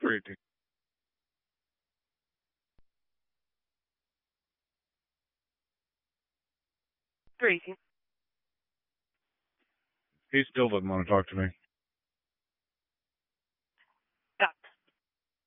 318. Three. He still doesn't want to talk to me.